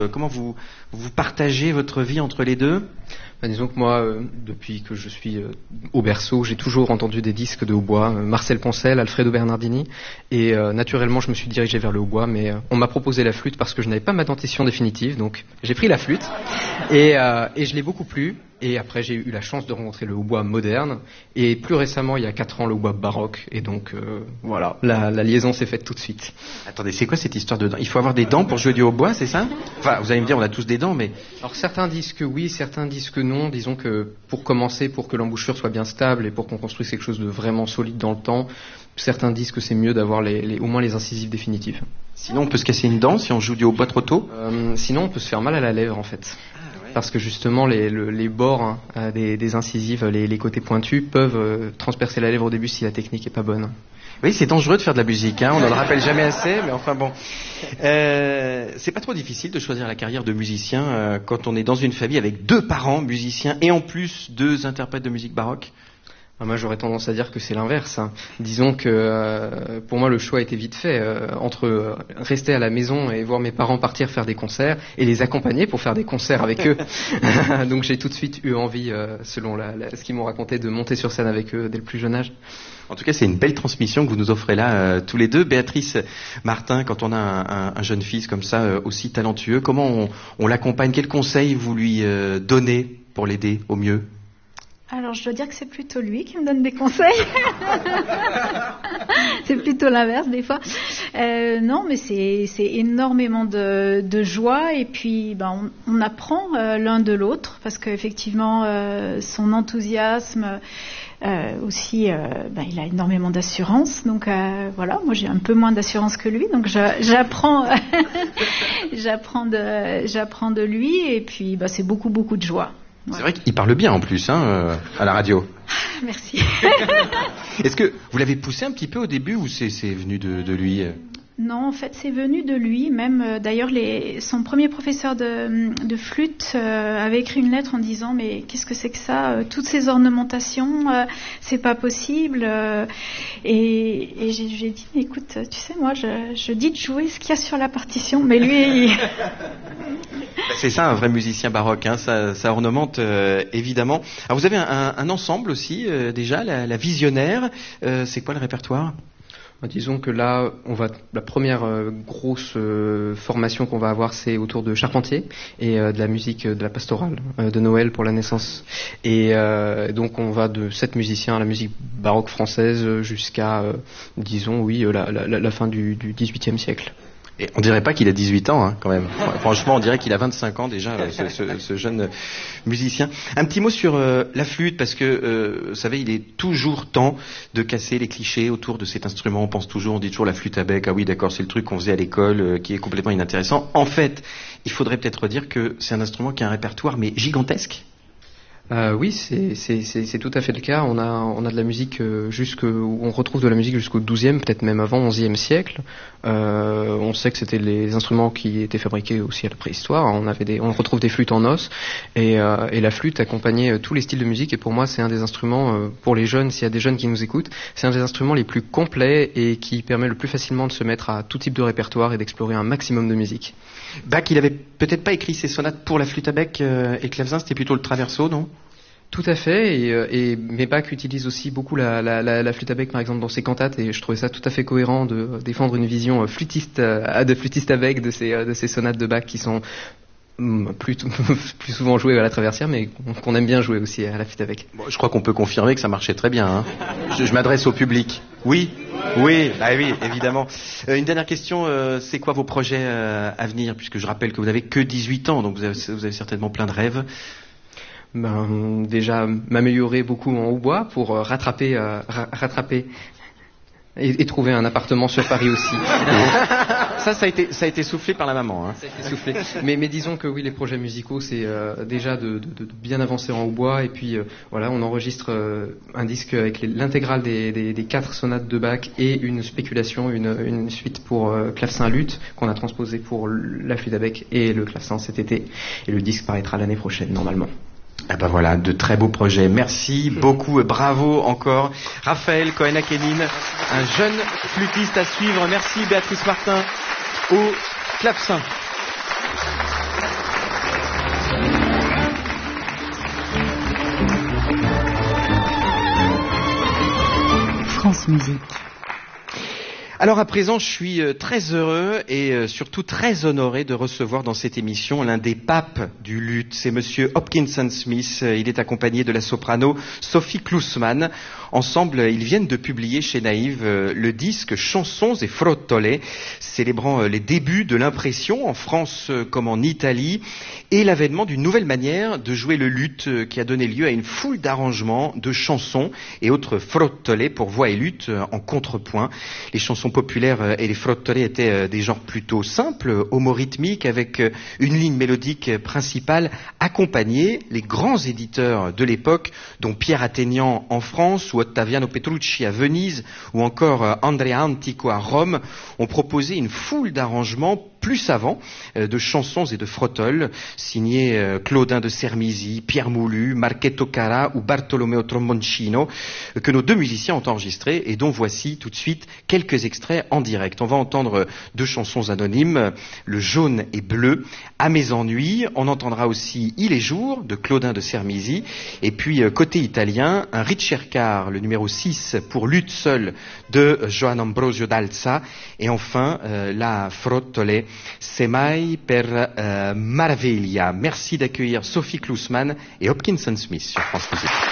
Comment vous partagez votre vie entre les deux? Disons que moi, depuis que je suis au berceau, j'ai toujours entendu des disques de hautbois, Marcel Poncel, Alfredo Bernardini, et naturellement je me suis dirigé vers le hautbois, mais on m'a proposé la flûte parce que je n'avais pas ma dentition définitive, donc j'ai pris la flûte, et je l'ai beaucoup plu, et après j'ai eu la chance de rencontrer le hautbois moderne, et plus récemment, il y a 4 ans, le hautbois baroque, et donc voilà, la liaison s'est faite tout de suite. Attendez, c'est quoi cette histoire de dents? Il faut avoir des dents pour jouer du hautbois, c'est ça? Enfin, vous allez me dire, on a tous des dents, mais... Alors certains disent que oui, certains disent que non. Disons que pour commencer, pour que l'embouchure soit bien stable et pour qu'on construise quelque chose de vraiment solide dans le temps, certains disent que c'est mieux d'avoir au moins les incisives définitives. Sinon, on peut se casser une dent si on joue du hautbois trop tôt? Sinon, on peut se faire mal à la lèvre en fait. Parce que justement les bords des incisives, les côtés pointus peuvent transpercer la lèvre au début si la technique est pas bonne. Oui, c'est dangereux de faire de la musique, hein. On ne le rappelle jamais assez, mais enfin bon. C'est pas trop difficile de choisir la carrière de musicien quand on est dans une famille avec 2 parents musiciens et en plus 2 interprètes de musique baroque? Moi, j'aurais tendance à dire que c'est l'inverse. Disons que pour moi, le choix a été vite fait entre rester à la maison et voir mes parents partir faire des concerts et les accompagner pour faire des concerts avec eux. Donc j'ai tout de suite eu envie, selon ce qu'ils m'ont raconté, de monter sur scène avec eux dès le plus jeune âge. En tout cas, c'est une belle transmission que vous nous offrez là, tous les deux. Béatrice Martin, quand on a un jeune fils comme ça, aussi talentueux, comment on l'accompagne? Quels conseils vous lui donnez pour l'aider au mieux? Alors, je dois dire que c'est plutôt lui qui me donne des conseils. C'est plutôt l'inverse, des fois. Non, mais c'est énormément de joie. Et puis, on apprend l'un de l'autre. Parce qu'effectivement, son enthousiasme... aussi, il a énormément d'assurance, donc voilà. Moi, j'ai un peu moins d'assurance que lui, donc j'apprends, j'apprends de lui, et puis c'est beaucoup de joie. Ouais. C'est vrai qu'il parle bien en plus, à la radio. Merci. Est-ce que vous l'avez poussé un petit peu au début ou c'est venu de lui? Non, en fait, c'est venu de lui. Même, d'ailleurs, son premier professeur de flûte avait écrit une lettre en disant « Mais qu'est-ce que c'est que ça? Toutes ces ornementations, c'est pas possible. » Et j'ai dit « Mais écoute, tu sais, moi, je dis de jouer ce qu'il y a sur la partition. » Mais lui... C'est ça, un vrai musicien baroque. Ça ornemente, évidemment. Alors, vous avez un ensemble aussi, déjà, la Visionnaire. C'est quoi le répertoire? Disons que là, la première grosse formation qu'on va avoir, c'est autour de Charpentier et de la musique de la pastorale de Noël pour la naissance. Et donc on va de 7 musiciens à la musique baroque française jusqu'à, disons, la fin du XVIIIe siècle. Et on dirait pas qu'il a 18 ans, quand même. Franchement, on dirait qu'il a 25 ans déjà, ce jeune musicien. Un petit mot sur la flûte, parce que, vous savez, il est toujours temps de casser les clichés autour de cet instrument. On dit toujours la flûte à bec. Ah oui, d'accord, c'est le truc qu'on faisait à l'école, qui est complètement inintéressant. En fait, il faudrait peut-être dire que c'est un instrument qui a un répertoire, mais gigantesque. Oui, c'est tout à fait le cas. On a de la musique on retrouve de la musique jusqu'au XIIe, peut-être même avant XIe siècle. On sait que c'était les instruments qui étaient fabriqués aussi à la préhistoire. On retrouve des flûtes en os et la flûte accompagnait tous les styles de musique. Et pour moi, c'est un des instruments pour les jeunes. S'il y a des jeunes qui nous écoutent, c'est un des instruments les plus complets et qui permet le plus facilement de se mettre à tout type de répertoire et d'explorer un maximum de musique. Bach, il avait peut-être pas écrit ses sonates pour la flûte à bec et clavecin, c'était plutôt le traverso, non? Tout à fait, mais Bach utilise aussi beaucoup la flûte à bec, par exemple, dans ses cantates, et je trouvais ça tout à fait cohérent de défendre une vision flûtiste à bec de ces sonates de Bach qui sont plus souvent jouées à la traversière, mais qu'on aime bien jouer aussi à la flûte à bec. Bon, je crois qu'on peut confirmer que ça marchait très bien. Je m'adresse au public. Oui, évidemment. Une dernière question, c'est quoi vos projets à venir, puisque je rappelle que vous n'avez que 18 ans, donc vous avez certainement plein de rêves. Déjà m'améliorer beaucoup en hautbois pour rattraper et trouver un appartement sur Paris aussi. Ça a été soufflé par la maman. Ça a été soufflé. Mais disons que oui, les projets musicaux, c'est déjà de bien avancer en hautbois et puis on enregistre un disque avec l'intégrale des 4 sonates de Bach et une spéculation, une suite pour clavecin luth qu'on a transposé pour la flûte à bec et le clavecin cet été. Et le disque paraîtra l'année prochaine normalement. Ah ben voilà, de très beaux projets. Merci beaucoup, bravo encore. Raphaël Cohen-Akénine, un jeune flûtiste à suivre. Merci Béatrice Martin au clavecin. France Musique. Alors à présent, je suis très heureux et surtout très honoré de recevoir dans cette émission l'un des papes du luth. C'est Monsieur Hopkinson Smith. Il est accompagné de la soprano Sophie Klusman. Ensemble, ils viennent de publier chez Naïve le disque Chansons et Frottole, célébrant les débuts de l'impression en France comme en Italie et l'avènement d'une nouvelle manière de jouer le luth qui a donné lieu à une foule d'arrangements de chansons et autres frottole pour voix et luth en contrepoint. Les chansons populaires et les frottole étaient des genres plutôt simples, homorythmiques, avec une ligne mélodique principale accompagnée. Les grands éditeurs de l'époque, dont Pierre Athénian en France, ou Ottaviano Petrucci à Venise, ou encore Andrea Antico à Rome, ont proposé une foule d'arrangements plus savants de chansons et de frottole, signés Claudin de Sermisi, Pierre Moulu, Marchetto Cara ou Bartolomeo Tromboncino, que nos deux musiciens ont enregistrés et dont voici tout de suite quelques extraits en direct. On va entendre deux chansons anonymes, Le jaune et bleu, À mes ennuis. On entendra aussi Il est jour de Claudin de Sermisi. Et puis côté italien, un Ricercar, le numéro 6 pour luth seul de Johann Ambrosio d'Alza. Et enfin la frottole C'est mai per Maraviglia. Merci d'accueillir Sophie Klusman et Hopkinson Smith sur France Musique.